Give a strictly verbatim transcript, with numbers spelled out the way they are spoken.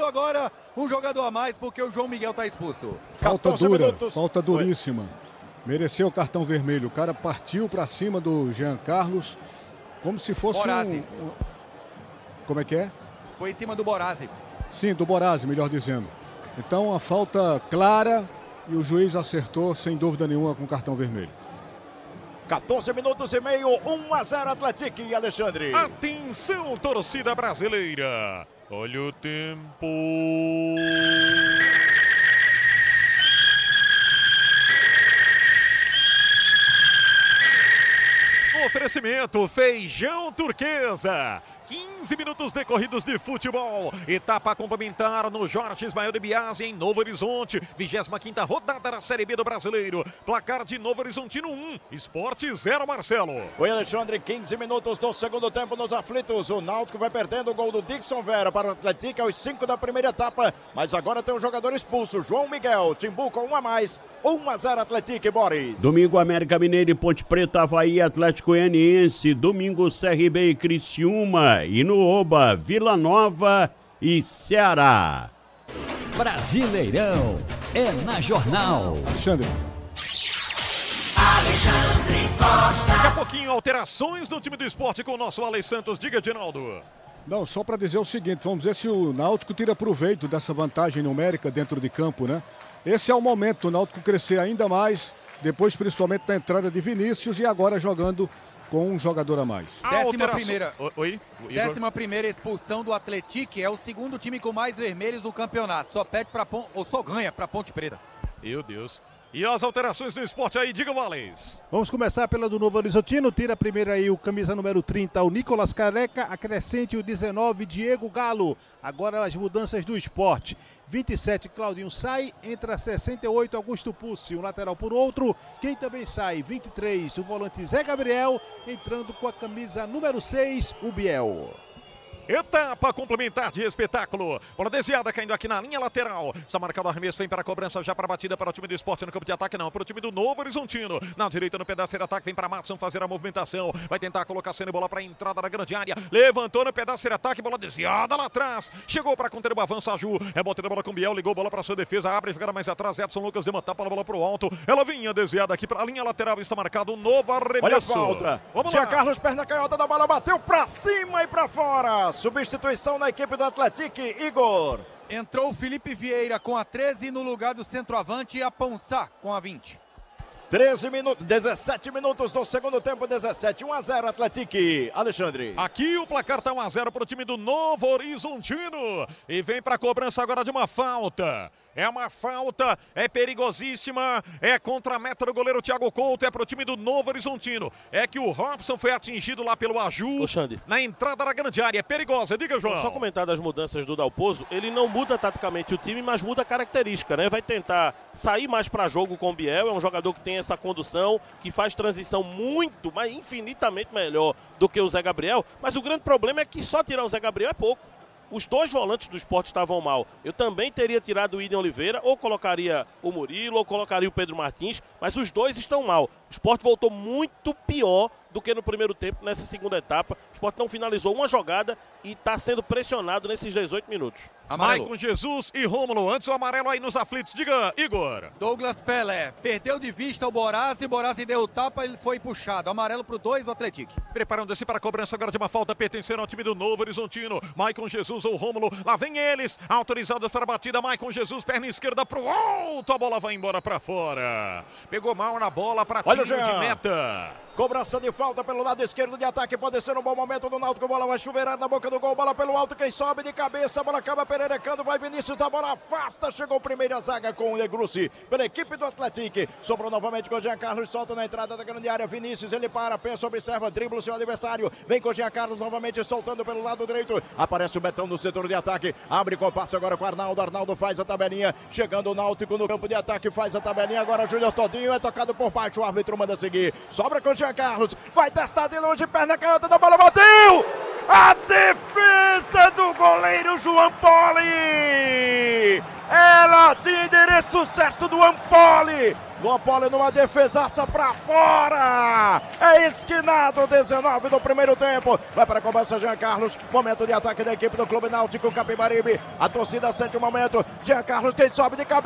Cruzeiro agora um jogador a mais porque o João Miguel está expulso. Falta dura, minutos. falta duríssima. Mereceu o cartão vermelho. O cara partiu para cima do Jean Carlos como se fosse um... Como é que é? Foi em cima do Borazzi. Sim, do Borazzi, melhor dizendo. Então, a falta clara e o juiz acertou, sem dúvida nenhuma, com o cartão vermelho. quatorze minutos e meio, um a zero Atlético e Alexandre. Atenção, torcida brasileira. Olha o tempo. Oferecimento Feijão Turquesa. quinze minutos decorridos de futebol. Etapa complementar no Jorge Ismael de Biasi em Novo Horizonte. vigésima quinta rodada da Série B do Brasileiro. Placar de Novo Horizontino um, Sport zero, Marcelo. Oi, Alexandre, quinze minutos do segundo tempo nos aflitos. O Náutico vai perdendo o gol do Dixon Vera para o Atlético aos cinco da primeira etapa. Mas agora tem um jogador expulso, João Miguel. Timbu com um a mais. um a zero Atlético e Boris. Domingo, América Mineiro e Ponte Preta, Avaí, Atlético Goianiense. Domingo, C R B e Criciúma. E no Oba, Vila Nova e Ceará. Brasileirão é na Jornal. Alexandre. Alexandre Costa. Daqui a pouquinho, alterações no time do esporte com o nosso Alex Santos. Diga, Edinaldo. Não, só para dizer o seguinte, vamos ver se o Náutico tira proveito dessa vantagem numérica dentro de campo, né? Esse é o momento do Náutico crescer ainda mais, depois principalmente da entrada de Vinícius e agora jogando com um jogador a mais. Décima primeira, Oi? Décima primeira expulsão do Atlético, é o segundo time com mais vermelhos no campeonato. Só perde para ou só ganha para Ponte Preta. Meu Deus. E as alterações do esporte aí, diga, Valens. Vamos começar pela do Novo Horizontino. Tira primeiro aí o camisa número trinta, o Nicolas Careca. Acrescente o dezenove, Diego Galo. Agora as mudanças do esporte. vinte e sete, Claudinho sai. Entra sessenta e oito, Augusto Pussi. Um lateral por outro. Quem também sai? vinte e três, o volante Zé Gabriel. Entrando com a camisa número seis, o Biel. Etapa complementar de espetáculo. Bola desviada caindo aqui na linha lateral. Está marcado o arremesso, vem para a cobrança, já para a batida para o time do esporte no campo de ataque, não. Para o time do Novo Horizontino. Na direita, no pedaço de ataque, vem para Matson fazer a movimentação. Vai tentar a colocação de bola para a entrada da grande área. Levantou no pedaço de ataque, bola desviada lá atrás. Chegou para conter o avanço, a Ju. Rebote da bola com o Biel, ligou bola para sua defesa. Abre e fica mais atrás. Edson Lucas demanda para a bola para o alto. Ela vinha desviada aqui para a linha lateral. Está marcado um novo arremesso. Olha a falta. Vamos lá. Carlos, perna canhota da bola, bateu para cima e para fora. Substituição na equipe do Atlético, Igor. Entrou o Felipe Vieira com a treze no lugar do centroavante e a Ponsá com a vinte. treze minutos, dezessete minutos do segundo tempo, dezessete, um a zero Atlético. Alexandre. Aqui o placar tá um a zero para o time do Novo Horizontino. E vem para a cobrança agora de uma falta. É uma falta, é perigosíssima, é contra a meta do goleiro Thiago Couto, é pro time do Novo Horizontino. É que o Robson foi atingido lá pelo Aju, na entrada da grande área, é perigosa, diga, João. Só comentar das mudanças do Dalpozo, ele não muda taticamente o time, mas muda a característica, né? Vai tentar sair mais para jogo com o Biel, é um jogador que tem essa condução, que faz transição muito, mas infinitamente melhor do que o Zé Gabriel, mas o grande problema é que só tirar o Zé Gabriel é pouco. Os dois volantes do esporte estavam mal. Eu também teria tirado o William Oliveira, ou colocaria o Murilo, ou colocaria o Pedro Martins, mas os dois estão mal. O esporte voltou muito pior do que no primeiro tempo, nessa segunda etapa. O esporte não finalizou uma jogada e está sendo pressionado nesses dezoito minutos. Maicon Jesus e Rômulo, antes o amarelo aí nos aflitos. Diga, Igor. Douglas Pelé, perdeu de vista o Borazzi, Borazzi deu o tapa, ele foi puxado. Amarelo pro dois, o Atlético. Preparando-se para a cobrança agora de uma falta pertencendo ao time do Novo Horizontino. Maicon Jesus ou Rômulo, lá vem eles, autorizados para a batida. Maicon Jesus, perna esquerda pro alto, a bola vai embora para fora. Pegou mal na bola para tiro de meta. Cobrança de falta pelo lado esquerdo de ataque, pode ser um bom momento do Náutico, bola vai chuveirar na boca do gol, bola pelo alto, quem sobe de cabeça, a bola acaba pererecando, vai Vinícius, a bola afasta, chegou primeira zaga com o Negrucci, pela equipe do Atlético, sobrou novamente com o Jean Carlos, solta na entrada da grande área, Vinícius, ele para, pensa, observa, dribla o seu adversário, vem com o Jean Carlos novamente, soltando pelo lado direito, aparece o Betão no setor de ataque, abre com o passe agora com o Arnaldo, Arnaldo faz a tabelinha, chegando o Náutico no campo de ataque, faz a tabelinha, agora Júnior Todinho, é tocado por baixo, o árbitro manda seguir, sobra com o Jean Carlos, vai testar de longe, perna canhota da bola, bateu! A defesa do goleiro João Poli! Ela tinha endereço certo do Ampoli! do Poli numa defesaça pra fora. É esquinado, dezenove do primeiro tempo. Vai para a cobrança Jean Carlos. Momento de ataque da equipe do Clube Náutico Capibaribe. A torcida sente o momento. Jean Carlos, quem sobe de cabeça.